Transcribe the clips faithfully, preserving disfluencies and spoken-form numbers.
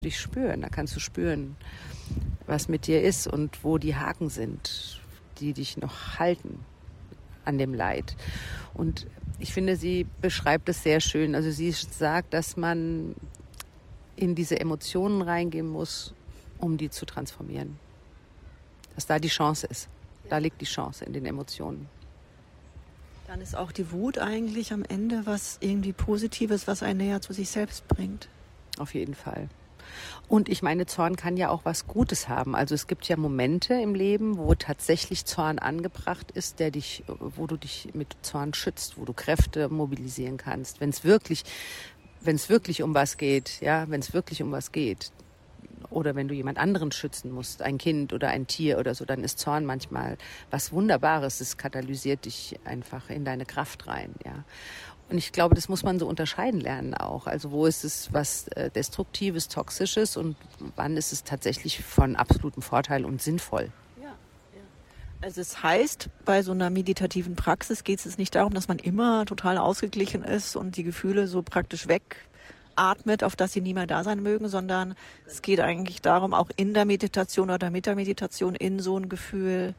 dich spüren. Da kannst du spüren, was mit dir ist und wo die Haken sind, die dich noch halten an dem Leid. Und ich finde, sie beschreibt es sehr schön. Also sie sagt, dass man in diese Emotionen reingehen muss, um die zu transformieren. Dass da die Chance ist. Da liegt die Chance in den Emotionen. Dann ist auch die Wut eigentlich am Ende was irgendwie Positives, was einen näher zu sich selbst bringt. Auf jeden Fall. Und ich meine, Zorn kann ja auch was Gutes haben. Also es gibt ja Momente im Leben, wo tatsächlich Zorn angebracht ist, der dich, wo du dich mit Zorn schützt, wo du Kräfte mobilisieren kannst. Wenn es wirklich, wenn es wirklich um was geht, ja, wenn es wirklich um was geht. Oder wenn du jemand anderen schützen musst, ein Kind oder ein Tier oder so, dann ist Zorn manchmal was Wunderbares. Es katalysiert dich einfach in deine Kraft rein, ja. Und ich glaube, das muss man so unterscheiden lernen auch. Also wo ist es was äh, Destruktives, Toxisches und wann ist es tatsächlich von absolutem Vorteil und sinnvoll? Ja, ja. Also es heißt, bei so einer meditativen Praxis geht es nicht darum, dass man immer total ausgeglichen ist und die Gefühle so praktisch wegatmet, auf dass sie nie mehr da sein mögen, sondern es geht eigentlich darum, auch in der Meditation oder mit der Meditation in so ein Gefühl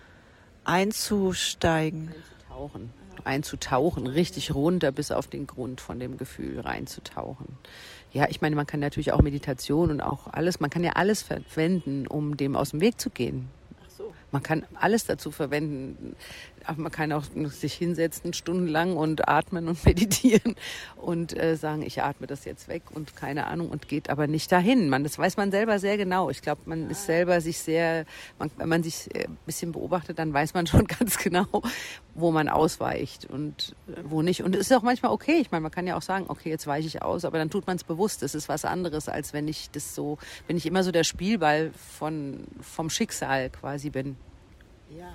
einzusteigen. Einzutauchen. einzutauchen, richtig runter bis auf den Grund von dem Gefühl reinzutauchen. Ja, ich meine, man kann natürlich auch Meditation und auch alles, man kann ja alles verwenden, um dem aus dem Weg zu gehen. Ach so. Man kann alles dazu verwenden. Aber man kann auch sich hinsetzen stundenlang und atmen und meditieren und äh, sagen, ich atme das jetzt weg und keine Ahnung und geht aber nicht dahin. Man, das weiß man selber sehr genau. Ich glaube, man ist selber sich sehr, man, wenn man sich ein bisschen beobachtet, dann weiß man schon ganz genau, wo man ausweicht und äh, wo nicht. Und es ist auch manchmal okay. Ich meine, man kann ja auch sagen, okay, jetzt weiche ich aus, aber dann tut man es bewusst. Das ist was anderes, als wenn ich das so, wenn ich immer so der Spielball von, vom Schicksal quasi bin. Ja.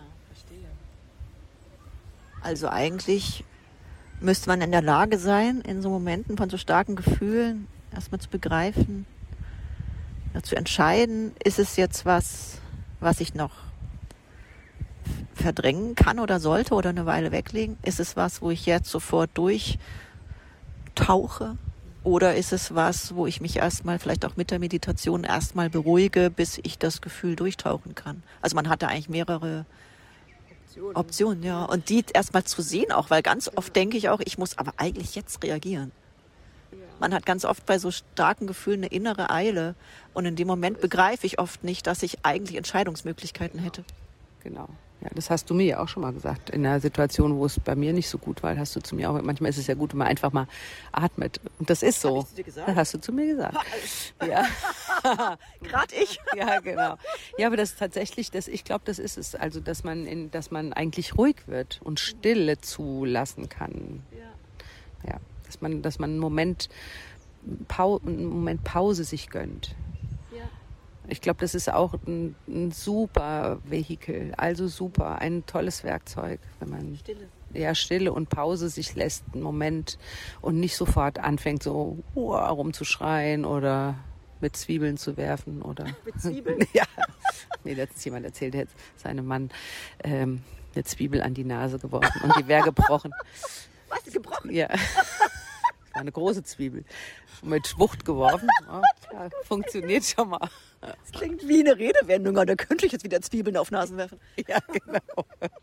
Also eigentlich müsste man in der Lage sein, in so Momenten von so starken Gefühlen erstmal zu begreifen, ja, zu entscheiden, ist es jetzt was, was ich noch verdrängen kann oder sollte oder eine Weile weglegen? Ist es was, wo ich jetzt sofort durchtauche? Oder ist es was, wo ich mich erstmal vielleicht auch mit der Meditation erstmal beruhige, bis ich das Gefühl durchtauchen kann? Also man hat da eigentlich mehrere Optionen, ja. Und die erstmal zu sehen auch, weil ganz oft denke ich auch, ich muss aber eigentlich jetzt reagieren. Man hat ganz oft bei so starken Gefühlen eine innere Eile und in dem Moment begreife ich oft nicht, dass ich eigentlich Entscheidungsmöglichkeiten hätte. Genau. Ja, das hast du mir ja auch schon mal gesagt. In einer Situation, wo es bei mir nicht so gut war, hast du zu mir auch, manchmal ist es ja gut, wenn man einfach mal atmet. Und das ist so. Hab ich zu dir gesagt? Das hast du zu mir gesagt. Ja. Gerade ich. Ja, genau. Ja, aber das ist tatsächlich, das, ich glaube, das ist es. Also, dass man in, dass man eigentlich ruhig wird und Stille zulassen kann. Ja. Ja. Dass man, dass man einen Moment, Pau- einen Moment Pause sich gönnt. Ich glaube, das ist auch ein, ein super Vehikel, also super, ein tolles Werkzeug, wenn man Stille. Ja, Stille und Pause sich lässt, einen Moment und nicht sofort anfängt, so uh, rumzuschreien oder mit Zwiebeln zu werfen oder mit Zwiebeln? Ja. Nee, letztens jemand erzählt, er hat seinem Mann ähm, eine Zwiebel an die Nase geworfen und die wäre gebrochen. Was, gebrochen? Ja. War eine große Zwiebel. Mit Wucht geworfen. Oh, ja, funktioniert schon mal. Das klingt wie eine Redewendung, aber da könnte ich jetzt wieder Zwiebeln auf Nasen werfen. Ja, genau.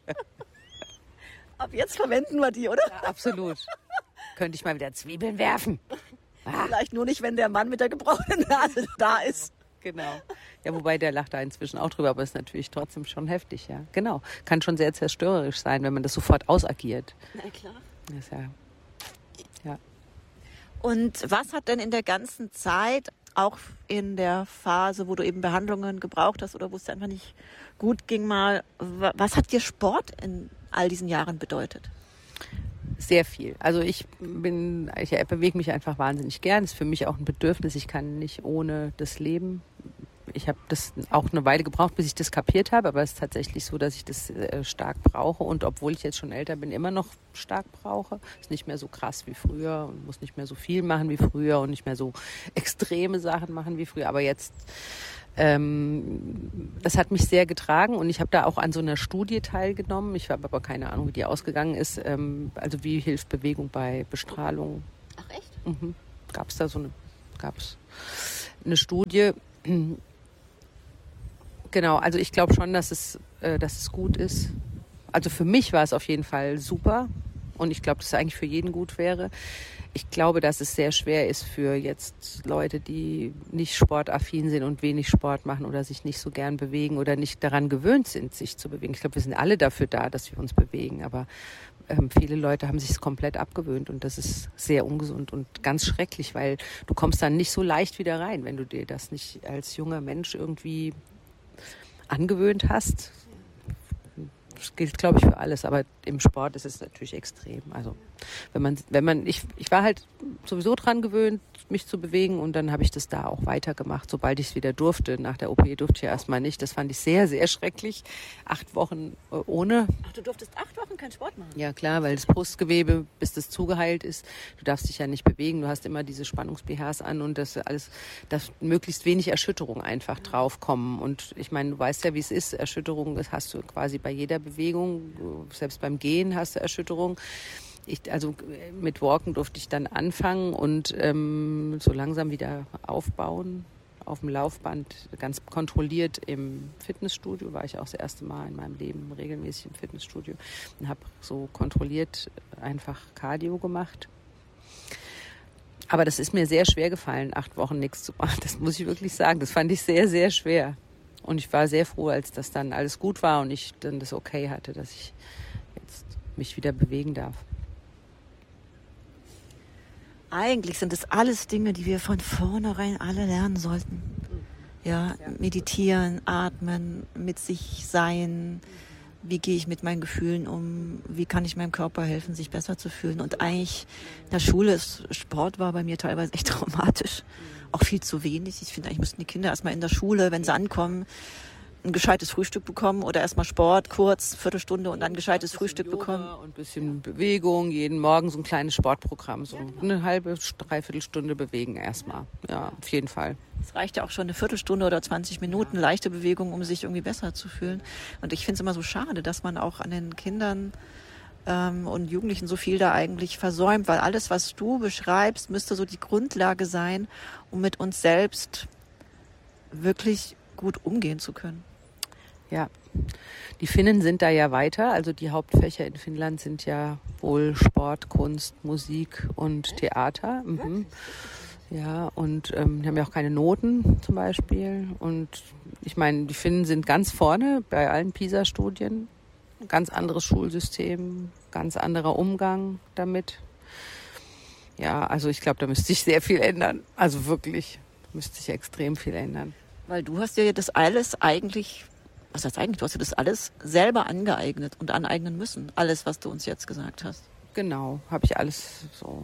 Ab jetzt verwenden wir die, oder? Ja, absolut. Könnte ich mal wieder Zwiebeln werfen. Ah. Vielleicht nur nicht, wenn der Mann mit der gebrochenen Nase da ist. Genau. Ja, wobei der lacht da inzwischen auch drüber, aber ist natürlich trotzdem schon heftig, ja. Genau. Kann schon sehr zerstörerisch sein, wenn man das sofort ausagiert. Na klar. Das ist ja, ja. Und was hat denn in der ganzen Zeit, auch in der Phase, wo du eben Behandlungen gebraucht hast oder wo es dir einfach nicht gut ging mal, was hat dir Sport in all diesen Jahren bedeutet? Sehr viel. Also ich bin, ich bewege mich einfach wahnsinnig gern. Das ist für mich auch ein Bedürfnis. Ich kann nicht ohne das leben. Ich habe das auch eine Weile gebraucht, bis ich das kapiert habe, aber es ist tatsächlich so, dass ich das äh, stark brauche und obwohl ich jetzt schon älter bin, immer noch stark brauche. Ist nicht mehr so krass wie früher und muss nicht mehr so viel machen wie früher und nicht mehr so extreme Sachen machen wie früher. Aber jetzt, ähm, das hat mich sehr getragen und ich habe da auch an so einer Studie teilgenommen. Ich habe aber keine Ahnung, wie die ausgegangen ist. Ähm, also wie hilft Bewegung bei Bestrahlung? Ach echt? Mhm. Gab es da so eine, gab's. eine Studie. Genau, also ich glaube schon, dass es, äh, dass es gut ist. Also für mich war es auf jeden Fall super und ich glaube, dass es eigentlich für jeden gut wäre. Ich glaube, dass es sehr schwer ist für jetzt Leute, die nicht sportaffin sind und wenig Sport machen oder sich nicht so gern bewegen oder nicht daran gewöhnt sind, sich zu bewegen. Ich glaube, wir sind alle dafür da, dass wir uns bewegen, aber ähm, viele Leute haben sich es komplett abgewöhnt und das ist sehr ungesund und ganz schrecklich, weil du kommst dann nicht so leicht wieder rein, wenn du dir das nicht als junger Mensch irgendwie angewöhnt hast. Das gilt, glaube ich, für alles, aber im Sport ist es natürlich extrem. Also wenn man, wenn man, ich, ich war halt sowieso dran gewöhnt, mich zu bewegen und dann habe ich das da auch weitergemacht, sobald ich es wieder durfte. Nach der O P durfte ich ja erstmal nicht. Das fand ich sehr, sehr schrecklich. Acht Wochen äh, ohne. Ach, du durftest acht Wochen keinen Sport machen? Ja klar, weil das Brustgewebe, bis das zugeheilt ist, du darfst dich ja nicht bewegen. Du hast immer diese Spannungs-B Hs an und das alles, dass möglichst wenig Erschütterung einfach draufkommen. Und ich meine, du weißt ja, wie es ist. Erschütterung, das hast du quasi bei jeder Bewegung. Selbst beim Gehen hast du Erschütterung. Ich, also mit Walken durfte ich dann anfangen und ähm, so langsam wieder aufbauen. Auf dem Laufband, ganz kontrolliert im Fitnessstudio, war ich auch das erste Mal in meinem Leben regelmäßig im Fitnessstudio und habe so kontrolliert einfach Cardio gemacht. Aber das ist mir sehr schwer gefallen, acht Wochen nichts zu machen. Das muss ich wirklich sagen. Das fand ich sehr, sehr schwer. Und ich war sehr froh, als das dann alles gut war und ich dann das Okay hatte, dass ich jetzt mich wieder bewegen darf. Eigentlich sind es alles Dinge, die wir von vornherein alle lernen sollten. Ja, meditieren, atmen, mit sich sein. Wie gehe ich mit meinen Gefühlen um? Wie kann ich meinem Körper helfen, sich besser zu fühlen? Und eigentlich in der Schule ist Sport war bei mir teilweise echt traumatisch. Auch viel zu wenig. Ich finde, eigentlich müssten die Kinder erstmal in der Schule, wenn sie ankommen, ein gescheites Frühstück bekommen oder erstmal Sport, kurz, Viertelstunde und dann ein gescheites Frühstück bekommen. Und ein bisschen Bewegung, jeden Morgen so ein kleines Sportprogramm, so eine halbe, dreiviertel Stunde bewegen erstmal. Ja, auf jeden Fall. Es reicht ja auch schon eine Viertelstunde oder zwanzig Minuten leichte Bewegung, um sich irgendwie besser zu fühlen. Und ich finde es immer so schade, dass man auch an den Kindern ähm, und Jugendlichen so viel da eigentlich versäumt, weil alles, was du beschreibst, müsste so die Grundlage sein, um mit uns selbst wirklich gut umgehen zu können. Ja, die Finnen sind da ja weiter. Also die Hauptfächer in Finnland sind ja wohl Sport, Kunst, Musik und Theater. Mhm. Ja, und ähm, die haben ja auch keine Noten zum Beispiel. Und ich meine, die Finnen sind ganz vorne bei allen PISA-Studien. Ganz anderes Schulsystem, ganz anderer Umgang damit. Ja, also ich glaube, da müsste sich sehr viel ändern. Also wirklich, müsste sich extrem viel ändern. Weil du hast dir das alles eigentlich... Was heißt eigentlich? Du hast dir das alles selber angeeignet und aneignen müssen. Alles, was du uns jetzt gesagt hast. Genau, habe ich alles so.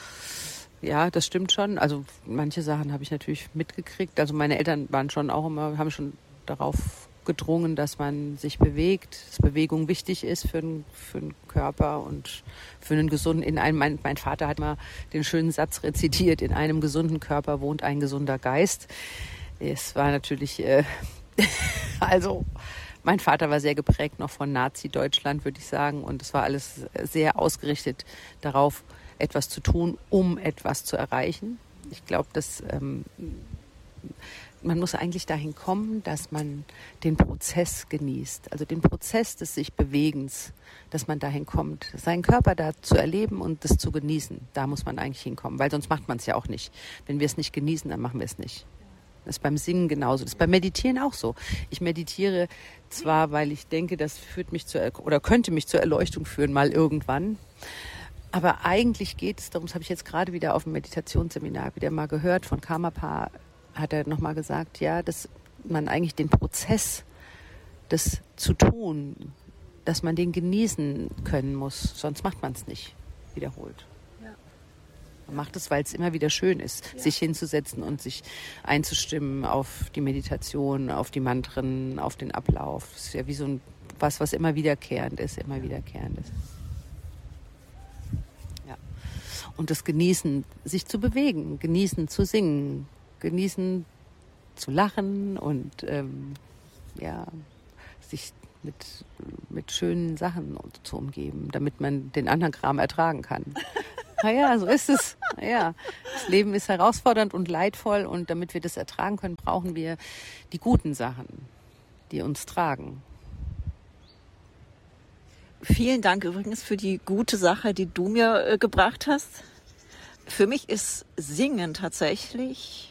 Ja, das stimmt schon. Also manche Sachen habe ich natürlich mitgekriegt. Also meine Eltern waren schon auch immer, haben schon darauf gedrungen, dass man sich bewegt, dass Bewegung wichtig ist für den, für den Körper und für einen gesunden, in einem, mein, mein Vater hat mal den schönen Satz rezitiert, in einem gesunden Körper wohnt ein gesunder Geist. Es war natürlich... Äh, Also, mein Vater war sehr geprägt noch von Nazi-Deutschland, würde ich sagen. Und es war alles sehr ausgerichtet darauf, etwas zu tun, um etwas zu erreichen. Ich glaube, dass ähm, man muss eigentlich dahin kommen, dass man den Prozess genießt. Also den Prozess des sich Bewegens, dass man dahin kommt, seinen Körper da zu erleben und das zu genießen. Da muss man eigentlich hinkommen, weil sonst macht man es ja auch nicht. Wenn wir es nicht genießen, dann machen wir es nicht. Das ist beim Singen genauso. Das ist beim Meditieren auch so. Ich meditiere zwar, weil ich denke, das führt mich zur, oder könnte mich zur Erleuchtung führen, mal irgendwann. Aber eigentlich geht es darum, das habe ich jetzt gerade wieder auf dem Meditationsseminar wieder mal gehört, von Karmapa hat er nochmal gesagt, ja, dass man eigentlich den Prozess, das zu tun, dass man den genießen können muss. Sonst macht man es nicht wiederholt. Man macht es, weil es immer wieder schön ist, ja. Sich hinzusetzen und sich einzustimmen auf die Meditation, auf die Mantren, auf den Ablauf. Das ist ja wie so ein was, was immer wiederkehrend ist, immer wiederkehrend ist. Ja. Und das Genießen, sich zu bewegen, genießen zu singen, genießen zu lachen und ähm, ja, sich mit, mit schönen Sachen zu umgeben, damit man den anderen Kram ertragen kann. Naja, so ist es. Naja, das Leben ist herausfordernd und leidvoll und damit wir das ertragen können, brauchen wir die guten Sachen, die uns tragen. Vielen Dank übrigens für die gute Sache, die du mir äh, gebracht hast. Für mich ist Singen tatsächlich,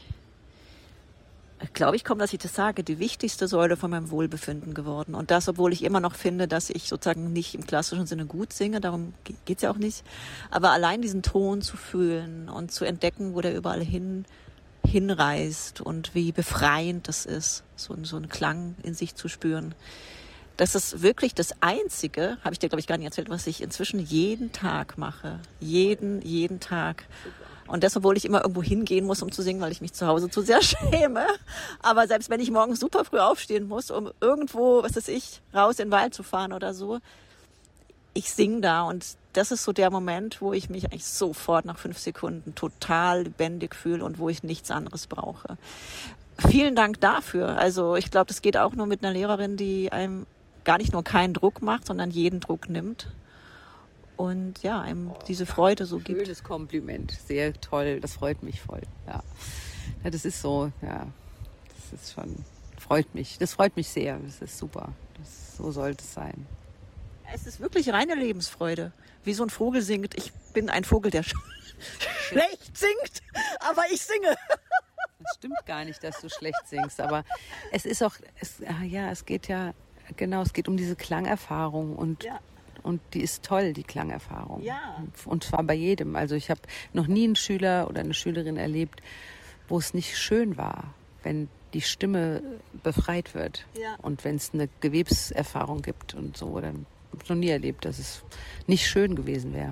glaube ich kaum, dass ich das sage, die wichtigste Säule von meinem Wohlbefinden geworden. Und das, obwohl ich immer noch finde, dass ich sozusagen nicht im klassischen Sinne gut singe, darum geht's ja auch nicht. Aber allein diesen Ton zu fühlen und zu entdecken, wo der überall hin hinreißt und wie befreiend das ist, so, so einen Klang in sich zu spüren. Das ist wirklich das Einzige, habe ich dir, glaube ich, gar nicht erzählt, was ich inzwischen jeden Tag mache. Jeden, jeden Tag. Und das, obwohl ich immer irgendwo hingehen muss, um zu singen, weil ich mich zu Hause zu sehr schäme. Aber selbst wenn ich morgens super früh aufstehen muss, um irgendwo, was weiß ich, raus in den Wald zu fahren oder so, ich singe da. Und das ist so der Moment, wo ich mich eigentlich sofort nach fünf Sekunden total lebendig fühle und wo ich nichts anderes brauche. Vielen Dank dafür. Also ich glaube, das geht auch nur mit einer Lehrerin, die einem gar nicht nur keinen Druck macht, sondern jeden Druck nimmt. Und ja, einem diese Freude so gibt. Schönes Kompliment, sehr toll, das freut mich voll. Ja, ja das ist so, ja, das ist schon, freut mich, das freut mich sehr, das ist super, das, so sollte es sein. Es ist wirklich reine Lebensfreude, wie so ein Vogel singt. Ich bin ein Vogel, der schlecht singt, aber ich singe. Das stimmt gar nicht, dass du schlecht singst, aber es ist auch, es, ja, es geht ja, genau, es geht um diese Klangerfahrung und ja. Und die ist toll, die Klangerfahrung. Ja. Und zwar bei jedem. Also ich habe noch nie einen Schüler oder eine Schülerin erlebt, wo es nicht schön war, wenn die Stimme befreit wird. Ja. Und wenn es eine Gewebserfahrung gibt und so. Dann habe ich noch nie erlebt, dass es nicht schön gewesen wäre.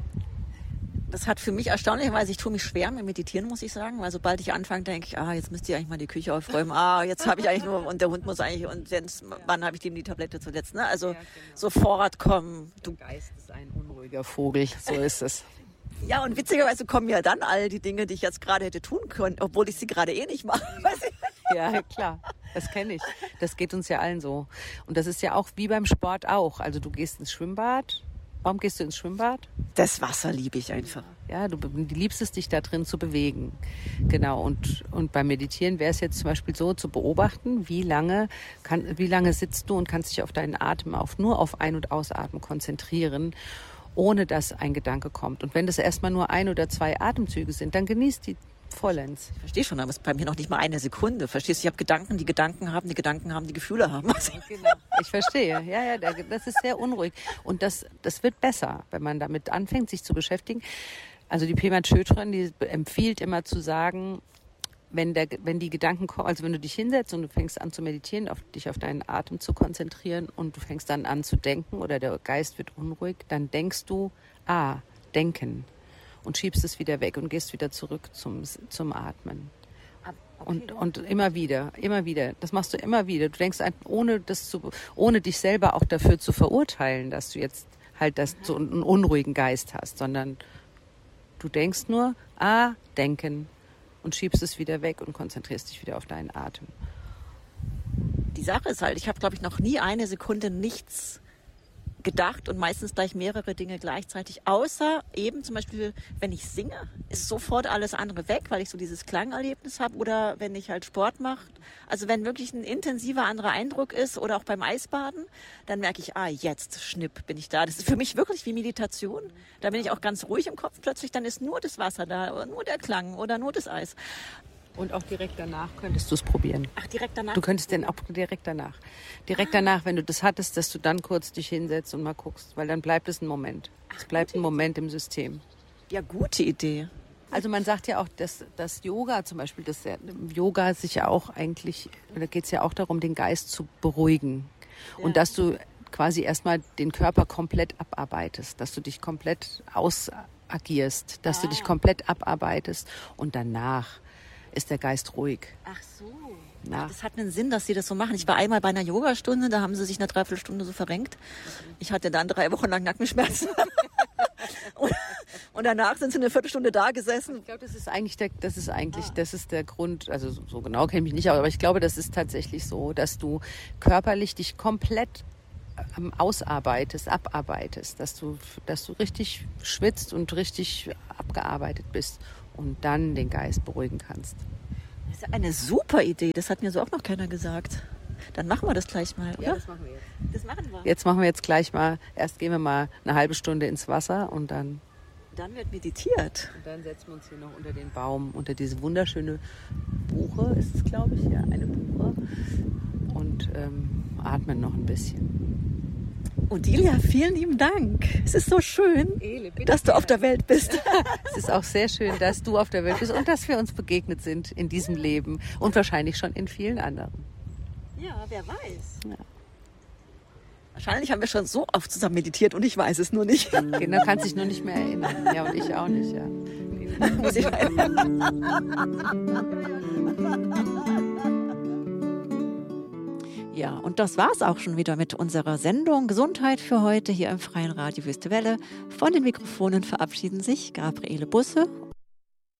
Das hat für mich erstaunlicherweise, ich tue mich schwer mit Meditieren, muss ich sagen, weil sobald ich anfange, denke ich, ah, jetzt müsst ihr eigentlich mal die Küche aufräumen, ah, jetzt habe ich eigentlich nur, und der Hund muss eigentlich, und jetzt, wann habe ich dem die Tablette zuletzt, ne? Also ja, genau. Sofort kommen. Du Geist ist ein unruhiger Vogel, so ist es. Ja, und witzigerweise kommen ja dann all die Dinge, die ich jetzt gerade hätte tun können, obwohl ich sie gerade eh nicht mache. Ja, klar, das kenne ich. Das geht uns ja allen so. Und das ist ja auch wie beim Sport auch. Also du gehst ins Schwimmbad. Warum gehst du ins Schwimmbad? Das Wasser liebe ich einfach. Ja, du liebst es, dich da drin zu bewegen. Genau. Und, und beim Meditieren wäre es jetzt zum Beispiel so, zu beobachten, wie lange, kann, wie lange sitzt du und kannst dich auf deinen Atem, auf, nur auf Ein- und Ausatmen konzentrieren, ohne dass ein Gedanke kommt. Und wenn das erstmal nur ein oder zwei Atemzüge sind, dann genießt die vollends. Ich verstehe schon, aber es ist bei mir noch nicht mal eine Sekunde. Verstehst du? Ich habe Gedanken, die Gedanken haben, die Gedanken haben, die Gefühle haben. Genau. Ich verstehe. Ja, ja, das ist sehr unruhig. Und das, das wird besser, wenn man damit anfängt, sich zu beschäftigen. Also die Pema Chodron, die empfiehlt immer zu sagen, wenn, der, wenn die Gedanken kommen, also wenn du dich hinsetzt und du fängst an zu meditieren, auf dich auf deinen Atem zu konzentrieren und du fängst dann an zu denken oder der Geist wird unruhig, dann denkst du, ah, denken. Und schiebst es wieder weg und gehst wieder zurück zum, zum Atmen. Okay. Und, und immer wieder, immer wieder. Das machst du immer wieder. Du denkst einfach, ohne das zu, ohne dich selber auch dafür zu verurteilen, dass du jetzt halt das, so einen unruhigen Geist hast, sondern du denkst nur, ah, denken und schiebst es wieder weg und konzentrierst dich wieder auf deinen Atem. Die Sache ist halt, ich habe, glaube ich, noch nie eine Sekunde nichts gedacht und meistens gleich mehrere Dinge gleichzeitig, außer eben zum Beispiel, wenn ich singe, ist sofort alles andere weg, weil ich so dieses Klangerlebnis habe, oder wenn ich halt Sport mache, also wenn wirklich ein intensiver anderer Eindruck ist oder auch beim Eisbaden, dann merke ich, ah, jetzt, schnipp, bin ich da. Das ist für mich wirklich wie Meditation. Da bin ich auch ganz ruhig im Kopf plötzlich, dann ist nur das Wasser da oder nur der Klang oder nur das Eis. Und auch direkt danach könntest du es probieren. Ach, direkt danach? Du könntest den auch direkt danach. Direkt ah. danach, wenn du das hattest, dass du dann kurz dich hinsetzt und mal guckst, weil dann bleibt es ein Moment. Ach, es bleibt ein Moment im System. Ja, gute Idee. Also man sagt ja auch, dass das Yoga zum Beispiel, dass Yoga sich ja auch eigentlich, da geht es ja auch darum, den Geist zu beruhigen. Ja. Und dass du quasi erstmal den Körper komplett abarbeitest, dass du dich komplett ausagierst, dass ah. du dich komplett abarbeitest und danach ist der Geist ruhig. Ach so. Ach, das hat einen Sinn, dass sie das so machen. Ich war einmal bei einer Yogastunde, da haben sie sich eine Dreiviertelstunde so verrenkt. Ich hatte dann drei Wochen lang Nackenschmerzen. und, und danach sind sie eine Viertelstunde da gesessen. Ich glaube, das ist eigentlich der, das ist eigentlich, ah. das ist der Grund, also so, so genau kenne ich mich nicht, aber ich glaube, das ist tatsächlich so, dass du körperlich dich komplett ähm, ausarbeitest, abarbeitest, dass du, dass du richtig schwitzt und richtig abgearbeitet bist und dann den Geist beruhigen kannst. Das ist eine super Idee. Das hat mir so auch noch keiner gesagt. Dann machen wir das gleich mal, oder? Ja, das machen wir jetzt. Das machen wir. Jetzt machen wir jetzt gleich mal, erst gehen wir mal eine halbe Stunde ins Wasser und dann... Dann wird meditiert. Und dann setzen wir uns hier noch unter den Baum, unter diese wunderschöne Buche, ist es, glaube ich, ja, eine Buche. Und ähm, atmen noch ein bisschen. Odilia, vielen lieben Dank. Es ist so schön, Ele, bitte dass du auf der Welt bist. Es ist auch sehr schön, dass du auf der Welt bist und dass wir uns begegnet sind in diesem Leben und wahrscheinlich schon in vielen anderen. Ja, wer weiß. Ja. Wahrscheinlich haben wir schon so oft zusammen meditiert und ich weiß es nur nicht. Genau, kannst dich nur nicht mehr erinnern. Ja, und ich auch nicht, ja. Muss ich Ja, und das war's auch schon wieder mit unserer Sendung Gesundheit für heute hier im Freien Radio Wüste Welle. Von den Mikrofonen verabschieden sich Gabriele Busse